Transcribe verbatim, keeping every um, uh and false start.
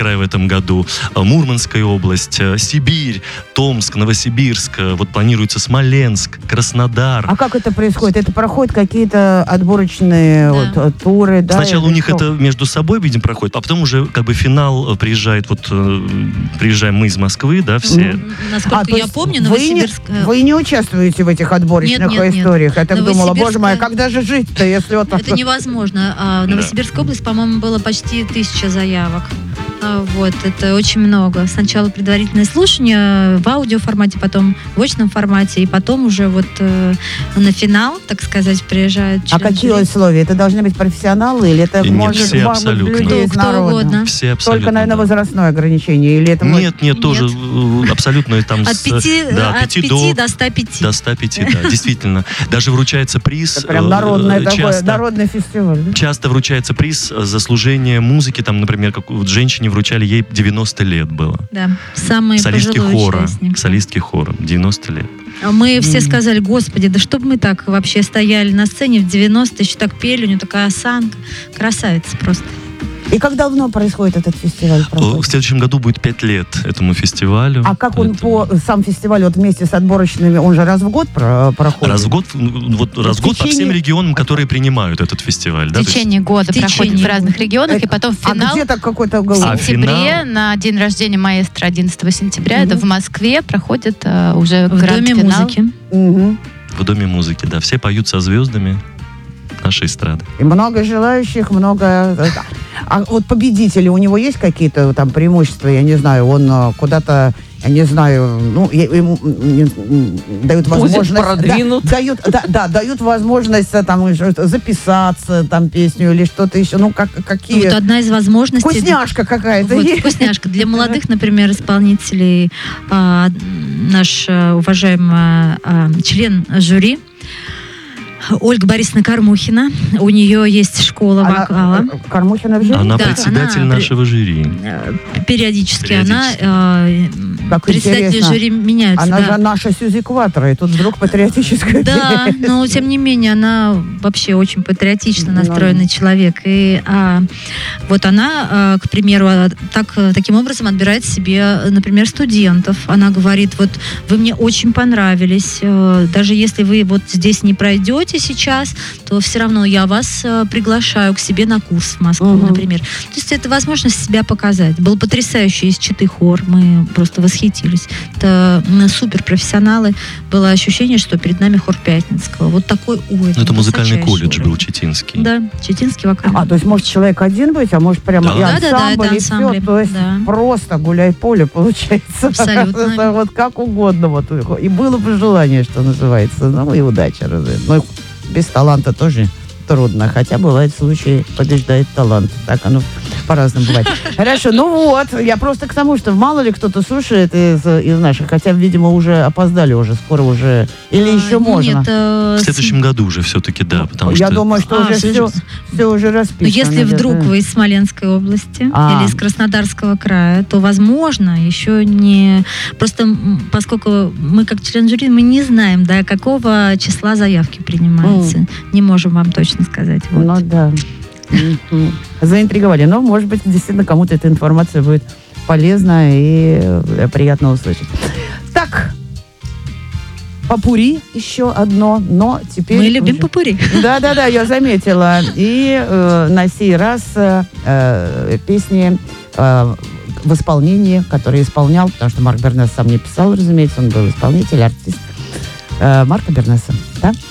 край в этом году, Мурманская область, Сибирь, Томск, Новосибирск, вот планируется Смоленск, Краснодар. А как это происходит? Это проходят какие-то отборочные Да. вот, туры, да? Сначала у них что? это между собой, видимо, проходит, а потом уже как бы финал приезжает, вот приезжаем мы из Москвы, да, все. Ну, насколько А, то я есть помню, вы не, Новосибирск... вы не участвуете в этих отборочных Нет, нет, нет. историях? Я так думала, боже мой, а Новосибирская- когда же жить-то, если вот так Это невозможно. А в Новосибирской области, по-моему, было почти тысяча заявок. А, Вот, это очень много. Сначала предварительное слушание в аудиоформате, потом в очном формате, и потом уже вот э, на финал, так сказать, приезжают А члены какие жюри. условия? Это должны быть профессионалы или это И нет, может, все может быть абсолютно. люди Кто, из кто народа? угодно. Все абсолютно. Только, наверное, да. возрастное ограничение или это может- Нет, нет, Нет. тоже э, абсолютно там От с, пяти, да, от пяти пяти до, до ста пяти. до ста пяти, да, действительно. Даже вручается приз. Это прям э, народное э, такое, часто, народный фестиваль. Да? часто вручается приз за служение музыки. Там, например, как вот женщине вручали, ей девяносто лет было. Да, самый Солистки пожилой хора. участник. Солистки хора. девяносто лет. А Мы все сказали, господи, да чтоб мы так вообще стояли на сцене в девяностые, еще так пели, у нее такая осанка. Красавица просто. И как давно происходит этот фестиваль? В проходит? следующем году будет пять лет этому фестивалю. А как он Поэтому по сам фестиваль вот вместе с отборочными, он же раз в год про- проходит? Раз в год, ну, вот раз в год по течение- всем регионам, которые принимают этот фестиваль. В да, то есть- течение года В течение проходит в года. разных регионах, и Это- потом А финал где-то какой-то в голос? А сентябре, финал? на день рождения маэстро одиннадцатого сентября. Мгм. Это в Москве проходит э, уже В Доме гранд-финал. музыки. Мгм. В Доме музыки, да. Все поют со звездами нашей эстрады. И много желающих, много... А вот победители, у него есть какие-то там преимущества? Я не знаю, он э, куда-то, я не знаю, ну, я- ему м, м, дают возможность... продвинут. Да, дают, да, да, дают возможность э, там что-то записаться, там, песню или что-то еще. Ну, как, какие... Вот одна из возможностей... Вкусняшка какая-то Вот, есть. вкусняшка. Для молодых, например, исполнителей, а, наш а, уважаемый а, член жюри Ольга Борисовна Кормухина. У нее есть школа Она, вокала. э, Кормухина в жюри? Она Да, председатель она- нашего жюри. Э, Периодически, Периодически. она... э, Как председатели интересно. жюри меняются. Она да. же наша Сьюзи Кватро, и тут вдруг патриотическая Да, песня. но тем не менее она вообще очень патриотично Ну, настроенный человек. И а, вот она, а, к примеру, а, так, таким образом отбирает себе, например, студентов. Она говорит, вот вы мне очень понравились, э, даже если вы вот здесь не пройдете сейчас, то все равно я вас э, приглашаю к себе на курс в Москву, Мгм. например. То есть это возможность себя показать. Был потрясающий из Читы хор, мы просто восхитились. Это м, суперпрофессионалы. Было ощущение, что перед нами хор Пятницкого. Вот такой уровень. Ну, это музыкальный высочайший колледж уровень. был читинский. Да, Читинский вокальный. А, то есть может человек один быть, а может прямо Да. и Да, да, да, ансамбль, это и все. ансамбль, То есть да. просто гуляй-поле получается. Абсолютно. Это вот как угодно. Вот. И было бы желание, что называется. Ну и удача. разве. Ну, без таланта тоже трудно. Хотя бывают случаи, побеждает талант. Так оно по-разному бывает. Хорошо, ну вот. Я просто к тому, что мало ли кто-то слушает из, из наших. Хотя, видимо, уже опоздали уже. Скоро уже. Или А, еще можно. Нет, э, В следующем году уже все-таки, да. Потому Я что думаю, что А, уже все все, же- все уже расписано. Но если да, вдруг да. вы из Смоленской области А. или из Краснодарского края, то, возможно, еще не... Просто м, поскольку мы как член жюри, мы не знаем, до какого числа заявки принимаются. Не можем вам точно сказать. Вот. Ну да. Мгм. Заинтриговали. Но, может быть, действительно кому-то эта информация будет полезна и э, приятно услышать. Так, попури еще одно, но теперь... Мы любим уже- попури. Да-да-да, я заметила. И э, на сей раз э, э, песни э, в исполнении, которые исполнял, потому что Марк Бернес сам не писал, разумеется, он был исполнитель, артист. Э, Марка Бернеса, да?